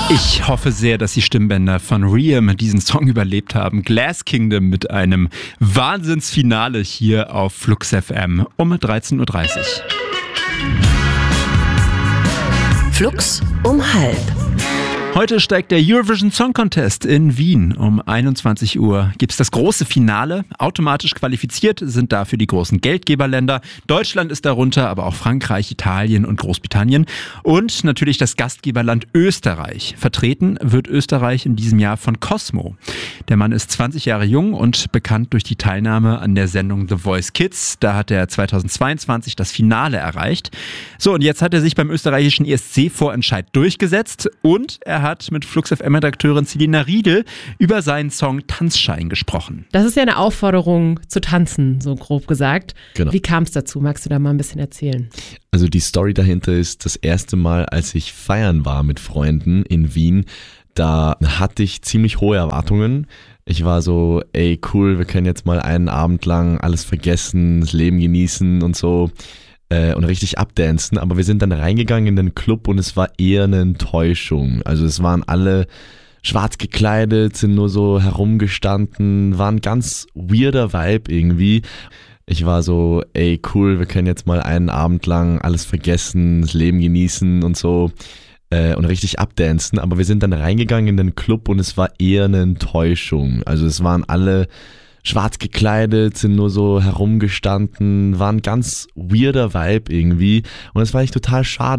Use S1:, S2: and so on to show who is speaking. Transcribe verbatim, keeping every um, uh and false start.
S1: Ich hoffe sehr, dass die Stimmbänder von Riem diesen Song überlebt haben. Glass Kingdom mit einem Wahnsinnsfinale hier auf Flux F M um dreizehn Uhr dreißig.
S2: Flux um halb.
S1: Heute steigt der Eurovision Song Contest in Wien. Um einundzwanzig Uhr gibt es das große Finale. Automatisch qualifiziert sind dafür die großen Geldgeberländer. Deutschland ist darunter, aber auch Frankreich, Italien und Großbritannien. Und natürlich das Gastgeberland Österreich. Vertreten wird Österreich in diesem Jahr von Cosmo. Der Mann ist zwanzig Jahre jung und bekannt durch die Teilnahme an der Sendung The Voice Kids. Da hat er zweitausendzweiundzwanzig das Finale erreicht. So, und jetzt hat er sich beim österreichischen E S C-Vorentscheid durchgesetzt und er hat mit Flux F M-Redakteurin Selina Riedel über seinen Song Tanzschein gesprochen.
S3: Das ist ja eine Aufforderung zu tanzen, so grob gesagt.
S4: Genau.
S3: Wie kam es dazu? Magst du da mal ein bisschen erzählen?
S4: Also die Story dahinter ist, das erste Mal, als ich feiern war mit Freunden in Wien, da hatte ich ziemlich hohe Erwartungen. Ich war so, ey cool, wir können jetzt mal einen Abend lang alles vergessen, das Leben genießen und so. Und richtig abdancen, aber wir sind dann reingegangen in den Club und es war eher eine Enttäuschung. Also es waren alle schwarz gekleidet, sind nur so herumgestanden, war ein ganz weirder Vibe irgendwie. Ich war so, ey cool, wir können jetzt mal einen Abend lang alles vergessen, das Leben genießen und so und richtig abdancen, aber wir sind dann reingegangen in den Club und es war eher eine Enttäuschung. Also es waren alle schwarz gekleidet, sind nur so herumgestanden, war ein ganz weirder Vibe irgendwie und das war echt total schade.